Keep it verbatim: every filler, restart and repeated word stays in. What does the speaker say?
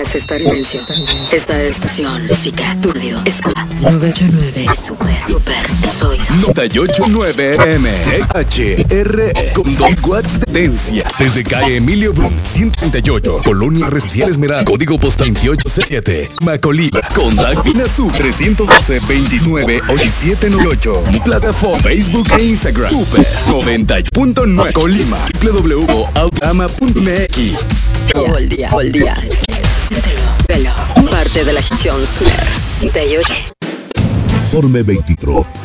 es esta silencio. Esta estación, música, tu radio, escuela, noventa y nueve, es super, super, soy. noventa y ocho punto nueve M H R con dos watts de potencia. Desde calle Emilio Brum, ciento treinta y ocho, Colonia Residencial Esmeralda, código postal veintiocho sesenta y siete, Macolita. Contacto Pinazú trescientos doce, veintinueve, ochenta y siete noventa y ocho. Plataforma Facebook e Instagram. Super noventa punto nueve Colima. w w w punto autoama punto m x. Todo el día, todo el día. Siéntelo, velo. Parte de la acción Super. treinta y ocho. Informe veintitrés.